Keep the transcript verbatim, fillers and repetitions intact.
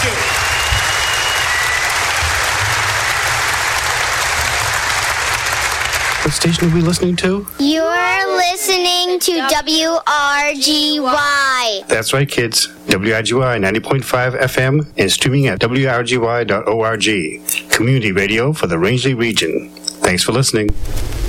you. What station are we listening to? You're listening to W R G Y. That's right, kids. W R G Y ninety point five F M and streaming at W R G Y dot org. Community radio for the Rangeley region. Thanks for listening.